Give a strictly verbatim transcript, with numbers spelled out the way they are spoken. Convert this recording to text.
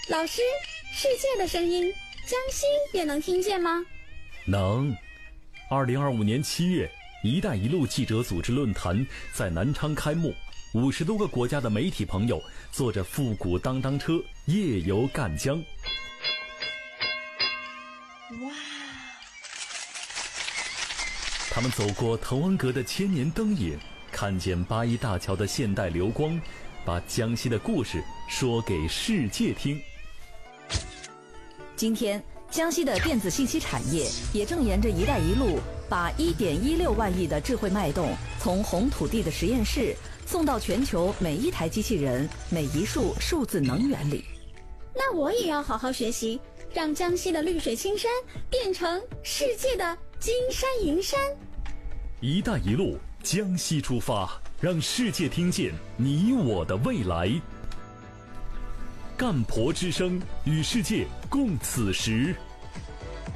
老师，世界的声音，江西也能听见吗？ 能。二零二五年七月，一带一路记者组织论坛在南昌开幕，五十多个国家的媒体朋友坐着复古当当车夜游赣江。 哇！ 他们走过滕王阁的千年灯影，看见八一大桥的现代流光，把江西的故事说给世界听。 今天，江西的电子信息产业也正沿着“一带一路”，把一点一六万亿的智慧脉动从红土地的实验室送到全球每一台机器人、每一束数字能源里。 那我也要好好学习，让江西的绿水青山变成世界的金山银山。 一带一路，江西出发，让世界听见你我的未来。干婆之声，与世界共此时。